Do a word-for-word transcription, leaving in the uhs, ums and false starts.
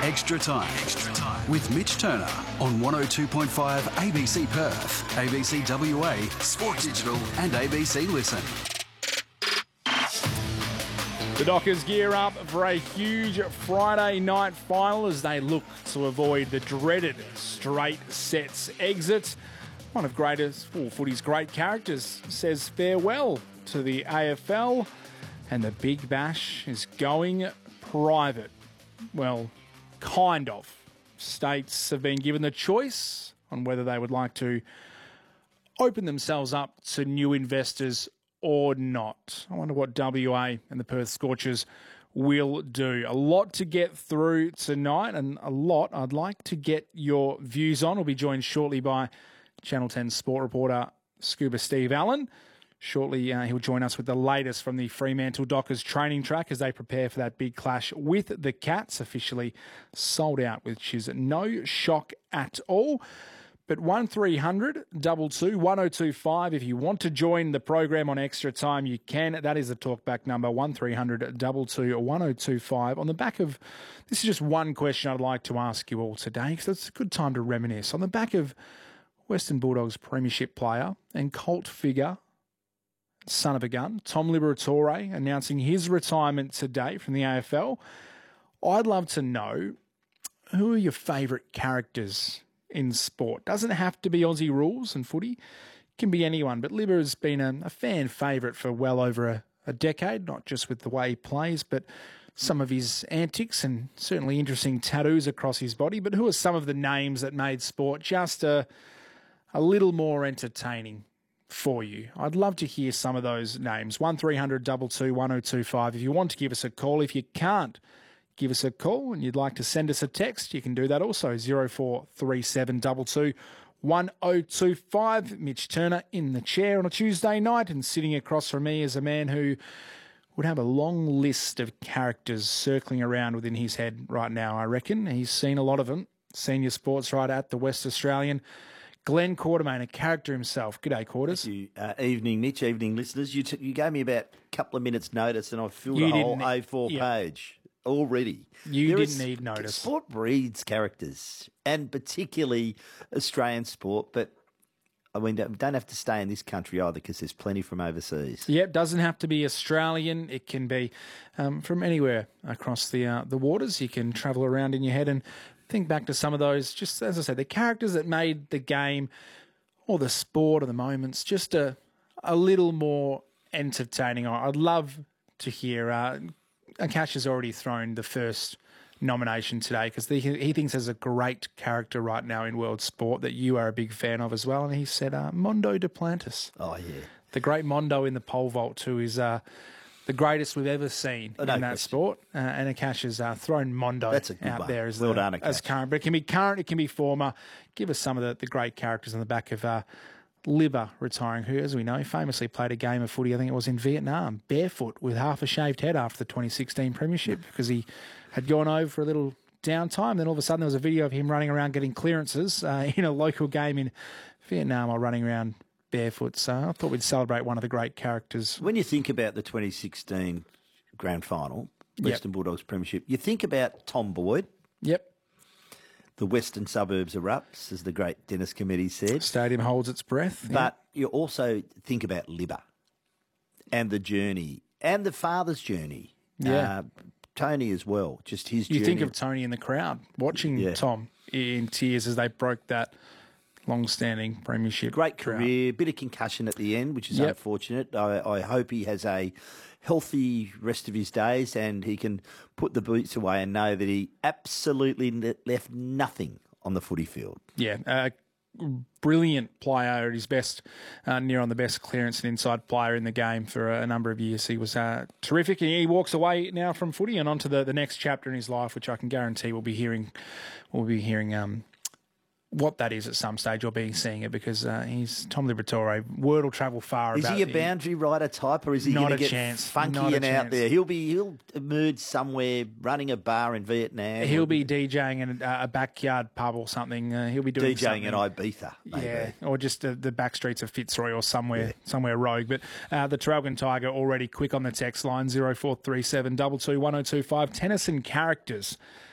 Extra Time. Extra Time. With Mitch Turner on one oh two point five A B C Perth, A B C W A, Sport Digital and A B C Listen. The Dockers gear up for a huge Friday night final as they look to avoid the dreaded straight sets exit. One of greatest, well, footy's great characters says farewell to the A F L, and the Big Bash is going private. Well, kind of. States have been given the choice on whether they would like to open themselves up to new investors or not. I wonder what W A and the Perth Scorchers will do. A lot to get through tonight, and a lot I'd like to get your views on. We'll be joined shortly by Channel ten sport reporter Scuba Steve Allen. Shortly, uh, he'll join us with the latest from the Fremantle Dockers training track as they prepare for that big clash with the Cats, officially sold out, which is no shock at all. But one three hundred, two two, one oh two five. If you want to join the program on Extra Time, you can. That is the talkback number, one three hundred, two two, one oh two five. On the back of, this is just one question I'd like to ask you all today, because it's a good time to reminisce. On the back of Western Bulldogs premiership player and cult figure, son of a gun, Tom Liberatore, announcing his retirement today from the A F L, I'd love to know, who are your favourite characters in sport? Doesn't have to be Aussie rules and footy. It can be anyone. But Libba has been a, a fan favourite for well over a, a decade, not just with the way he plays, but some of his antics and certainly interesting tattoos across his body. But who are some of the names that made sport just a, a little more entertaining for you? I'd love to hear some of those names. one three hundred, two two, one oh two five. If you want to give us a call, if you can't give us a call and you'd like to send us a text, you can do that also. oh four three seven, two two, one oh two five. Mitch Turner in the chair on a Tuesday night, and sitting across from me is a man who would have a long list of characters circling around within his head right now, I reckon. He's seen a lot of them. Senior sports writer at the West Australian, Glenn Quartermain, a character himself. G'day, Quarters. Thank you. Uh, evening, Mitch. Evening, listeners. You, t- you gave me about a couple of minutes' notice, and I've filled You a whole didn't- A four yeah. page already. You There didn't is- need notice. Sport breeds characters, and particularly Australian sport. But I mean, don't don't have to stay in this country either, because there's plenty from overseas. Yep, doesn't have to be Australian. It can be um, from anywhere across the uh, the waters. You can travel around in your head and think back to some of those, just as I said, the characters that made the game or the sport or the moments just a a little more entertaining. I'd love to hear. Uh, Akash has already thrown the first nomination today because he, he thinks there's a great character right now in world sport that you are a big fan of as well. And he said uh, Mondo Duplantis. Oh, yeah. The great Mondo in the pole vault, who is uh, the greatest we've ever seen Oh, no in that question. sport. Uh, and Akash has uh, thrown Mondo That's a good out one. there as, Well the, done, as Akash. current. But it can be current, it can be former. Give us some of the, the great characters on the back of uh, Libba retiring, who, as we know, famously played a game of footy, I think it was in Vietnam, barefoot with half a shaved head after the twenty sixteen premiership because he had gone over for a little downtime. Then all of a sudden there was a video of him running around getting clearances uh, in a local game in Vietnam while running around barefoot. So I thought we'd celebrate one of the great characters. When you think about the twenty sixteen grand final, Western Bulldogs premiership, you think about Tom Boyd. Yep. The western suburbs erupts, as the great Dennis Committee said. Stadium holds its breath. yeah. But you also think about Libba and the journey and the father's journey. Yeah. Uh, Tony as well, just his You journey. think of Tony in the crowd watching Yeah. Tom in tears as they broke that long-standing premiership. Great drought. career, bit of concussion at the end, which is Yep. unfortunate. I, I hope he has a healthy rest of his days and he can put the boots away and know that he absolutely le- left nothing on the footy field. Yeah, a brilliant player at his best, uh, near on the best clearance and inside player in the game for a, a number of years. He was uh, terrific, and he walks away now from footy and on to the, the next chapter in his life, which I can guarantee we'll be hearing. We'll be hearing. Um, what that is at some stage, or being seeing it, because uh, he's Tom Liberatore. Word will travel far. Is about he a the- boundary rider type, or is he Not going a to get chance. funky Not a and out chance. there? He'll be he'll emerge somewhere running a bar in Vietnam. He'll or be DJing in a, a backyard pub or something. Uh, he'll be doing DJing something. in Ibiza. Maybe. Yeah, or just uh, the back streets of Fitzroy or somewhere somewhere rogue. But uh, the Traralgon Tiger already quick on the text line, zero four three seven, two two, one oh two five. Tennyson characters